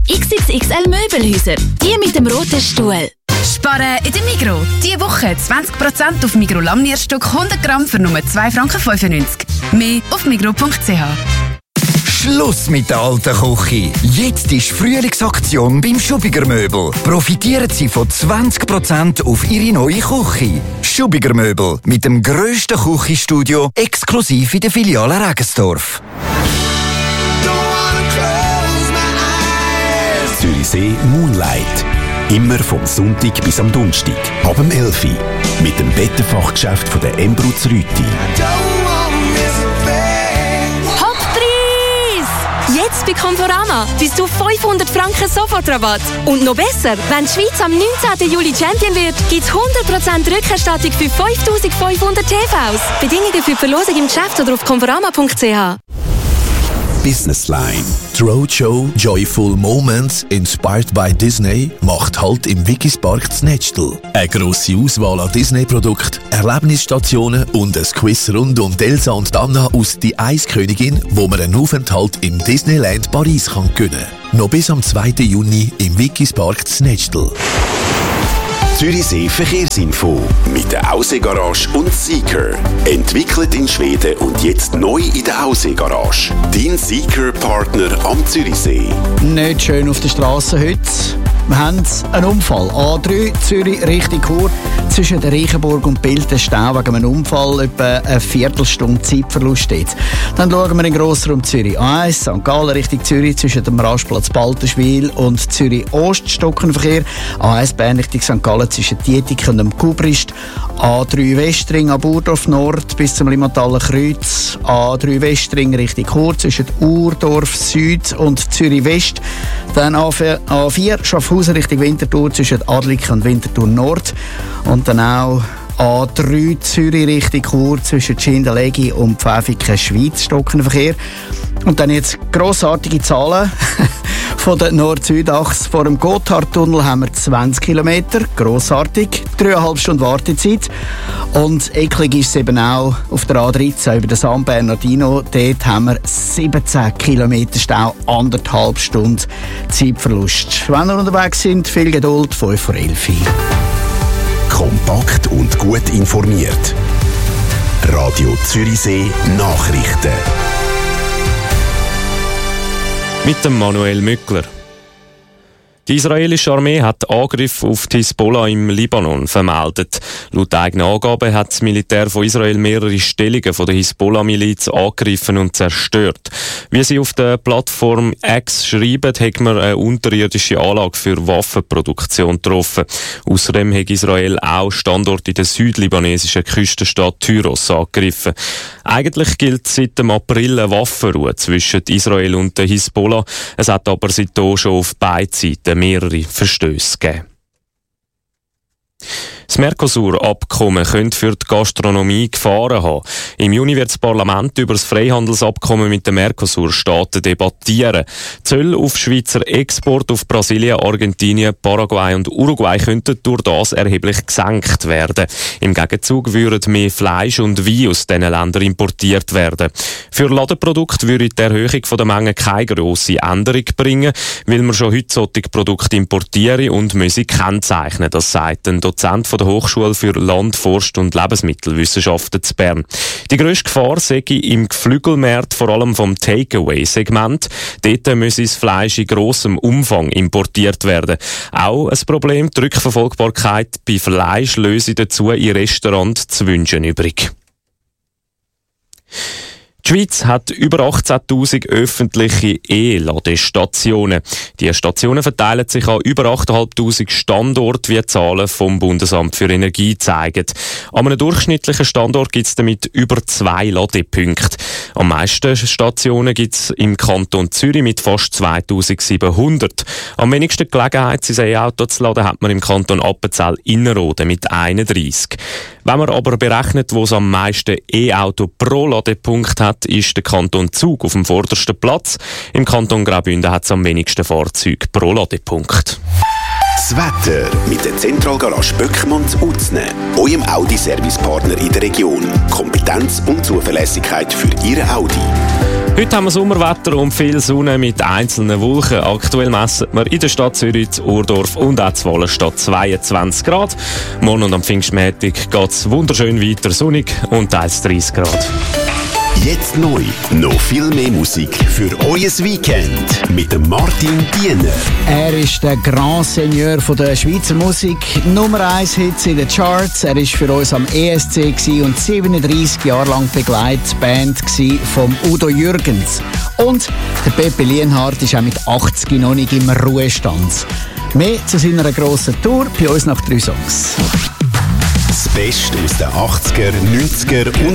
XXXL Möbelhäuser. Die mit dem roten Stuhl. Sparen in der Migros. Diese Woche 20% auf Migros Lamnierstück 100 Gramm für nur 2,95 Franken. Mehr auf migros.ch. Schluss mit der alten Küche. Jetzt ist Frühlingsaktion beim Schubiger Möbel. Profitieren Sie von 20% auf Ihre neue Küche. Schubiger Möbel mit dem grössten Küchenstudio exklusiv in der Filiale Regensdorf. Zürichsee Moonlight. Immer vom Sonntag bis am Donnerstag. Ab dem 11 Uhr. Mit dem Bettenfachgeschäft von der Embruz Rüti. Jetzt bei Conforama bis zu 500 Franken Sofortrabatt. Und noch besser, wenn die Schweiz am 19. Juli Champion wird, gibt es 100% Rückerstattung für 5500 TVs. Bedingungen für die Verlosung im Geschäft oder auf conforama.ch. Business Line. Die Roadshow Joyful Moments inspired by Disney macht Halt im Wikispark Znetstel. Eine grosse Auswahl an Disney-Produkten, Erlebnisstationen und ein Quiz rund um Elsa und Anna aus «Die Eiskönigin», wo man einen Aufenthalt im Disneyland Paris kann gewinnen. Noch bis am 2. Juni im Wikispark Znetstel. Zürichsee Verkehrsinfo mit der Aussee-Garage und Seeker. Entwickelt in Schweden und jetzt neu in der Aussee-Garage. Dein Seeker-Partner am Zürichsee. Nicht schön auf der Straße heute. Wir haben einen Unfall. A3 Zürich Richtung Chur. Zwischen der Reichenburg und Bild Stau wegen einem Unfall. Etwa eine Viertelstunde Zeitverlust steht. Dann schauen wir in Grossraum Zürich A1, St. Gallen Richtung Zürich zwischen dem Rastplatz Baltenschwil und Zürich Ost Stockenverkehr. A1 Bern Richtung St. Gallen zwischen Dietik und dem Kubrist. A3 Westring ab Urdorf Nord bis zum Limataler Kreuz. A3 Westring Richtung Chur zwischen Urdorf Süd und Zürich West. Dann A4 Schaffhausen Richtung Winterthur zwischen Adliken und Winterthur Nord. Und dann auch A3 Zürich Richtung Chur zwischen Schindelegi und Pfäffiken Schweiz Stockenverkehr. Und dann jetzt grossartige Zahlen von der Nord-Süd-Achse. Vor dem Gotthardtunnel haben wir 20 Kilometer, grossartig, 3,5 Stunden Wartezeit. Und eklig ist es eben auch auf der A13 über den San Bernardino. Dort haben wir 17 Kilometer Stau, 1,5 Stunden Zeitverlust. Wenn wir unterwegs sind, viel Geduld, 5 vor 11 Uhr. Kompakt und gut informiert. Radio Zürichsee Nachrichten. Mit dem Manuel Mückler. Die israelische Armee hat Angriffe auf die Hisbollah im Libanon vermeldet. Laut eigenen Angaben hat das Militär von Israel mehrere Stellungen von der Hisbollah-Miliz angegriffen und zerstört. Wie sie auf der Plattform X schreiben, hat man eine unterirdische Anlage für Waffenproduktion getroffen. Außerdem hat Israel auch Standorte in der südlibanesischen Küstenstadt Tyros angegriffen. Eigentlich gilt seit dem April eine Waffenruhe zwischen Israel und der Hisbollah. Es hat aber seitdem schon auf beiden Seiten mehrere Verstöße gegeben. Das Mercosur-Abkommen könnte für die Gastronomie Gefahren haben. Im Juni wird das Parlament über das Freihandelsabkommen mit den Mercosur-Staaten debattieren. Zölle auf Schweizer Export auf Brasilien, Argentinien, Paraguay und Uruguay könnten durch das erheblich gesenkt werden. Im Gegenzug würden mehr Fleisch und Wein aus diesen Ländern importiert werden. Für Ladenprodukte würde die Erhöhung der Menge keine grosse Änderung bringen, weil man schon heute solche Produkte importieren und müsse kennzeichnen. Das sagt ein Dozent von der Hochschule für Land-, Forst- und Lebensmittelwissenschaften zu Bern. Die grösste Gefahr sei im Geflügelmarkt, vor allem vom Takeaway-Segment. Dort müsse das Fleisch in grossem Umfang importiert werden. Auch ein Problem, die Rückverfolgbarkeit bei Fleisch löse dazu in Restaurants zu wünschen übrig. Die Schweiz hat über 18'000 öffentliche E-Ladestationen. Die Stationen verteilen sich an über 8'500 Standorte, wie die Zahlen vom Bundesamt für Energie zeigen. An einem durchschnittlichen Standort gibt es damit über 2 Ladepunkte. Am meisten Stationen gibt es im Kanton Zürich mit fast 2700. Am wenigsten Gelegenheit, sein E-Auto zu laden, hat man im Kanton Appenzell-Innerrhoden mit 31. Wenn man aber berechnet, wo es am meisten E-Auto pro Ladepunkt hat, ist der Kanton Zug auf dem vordersten Platz. Im Kanton Graubünden hat es am wenigsten Fahrzeuge pro Ladepunkt. Das Wetter mit der Zentralgarage Böckmanns Utzne, eurem Audi-Servicepartner in der Region. Kompetenz und Zuverlässigkeit für Ihre Audi. Heute haben wir Sommerwetter und viel Sonne mit einzelnen Wolken. Aktuell messen wir in der Stadt Zürich, in Urdorf und auch in Wallenstadt 22 Grad. Morgen und am Pfingstmontag geht es wunderschön weiter sonnig und teils 30 Grad. Jetzt neu. Noch viel mehr Musik für euer Weekend mit dem Martin Diener. Er ist der Grand Seigneur von der Schweizer Musik. Nummer 1 Hits in den Charts. Er war für uns am ESC und 37 Jahre lang Begleitband von Udo Jürgens. Und der Pepe Lienhardt ist auch mit 80 noch nicht im Ruhestand. Mehr zu seiner grossen Tour bei uns nach 3 Songs. Das Beste aus den 80er, 90er und